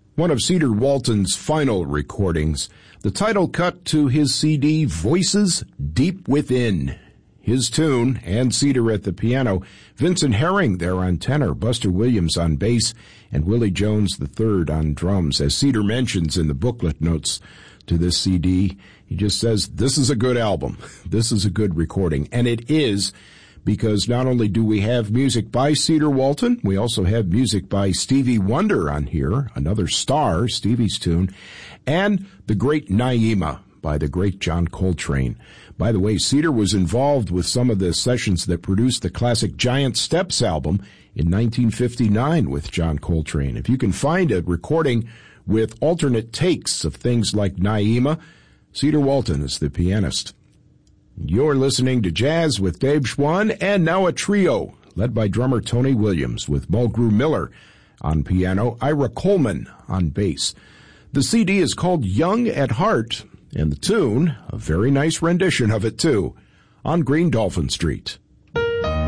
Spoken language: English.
One of Cedar Walton's final recordings, the title cut to his CD, Voices Deep Within. His tune, and Cedar at the piano, Vincent Herring there on tenor, Buster Williams on bass, and Willie Jones III on drums. As Cedar mentions in the booklet notes to this CD, he just says, this is a good album. This is a good recording. And it is, because not only do we have music by Cedar Walton, we also have music by Stevie Wonder on here, another star, Stevie's tune, and the great Naima by the great John Coltrane. By the way, Cedar was involved with some of the sessions that produced the classic Giant Steps album in 1959 with John Coltrane. If you can find a recording with alternate takes of things like Naima, Cedar Walton is the pianist. You're listening to Jazz with Dave Schwann, and now a trio led by drummer Tony Williams with Mulgrew Miller on piano, Ira Coleman on bass. The CD is called Young at Heart, and the tune, a very nice rendition of it too, On Green Dolphin Street.